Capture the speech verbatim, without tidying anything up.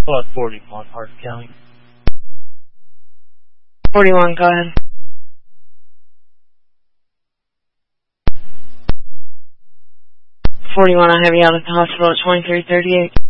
About forty-one, Hart County. forty-one, go ahead. forty-one, I have you out at the hospital at twenty-three thirty-eight.